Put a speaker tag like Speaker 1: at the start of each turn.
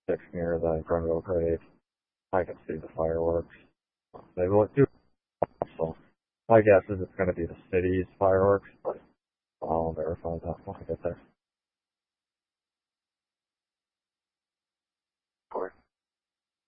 Speaker 1: sticks near the Grenville grave. I can see the fireworks. They look too. So my guess is it's going to be the city's fireworks, but I'll verify that when I get there.